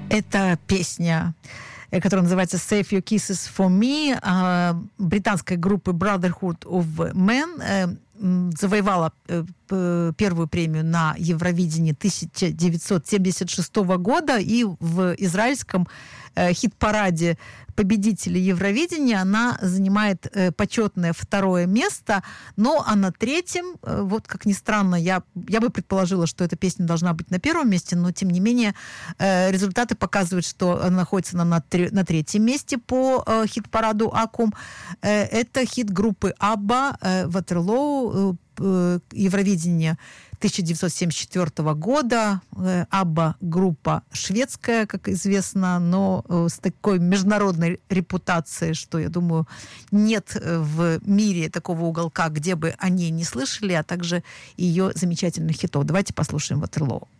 Это песня, которая называется «Save Your Kisses for Me», британской группы Brotherhood of Men, завоевала первую премию на Евровидении 1976 года, и в израильском хит-параде победителей Евровидения она занимает почетное второе место, а на третьем, вот как ни странно, я бы предположила, что эта песня должна быть на первом месте, но тем не менее результаты показывают, что она находится на третьем месте по хит-параду Акум. Это хит группы Абба «Waterloo», Евровидение 1974 года. Абба группа шведская, как известно, но с такой международной репутацией, что, я думаю, нет в мире такого уголка, где бы о ней не слышали, а также ее замечательных хитов. Давайте послушаем «Waterloo».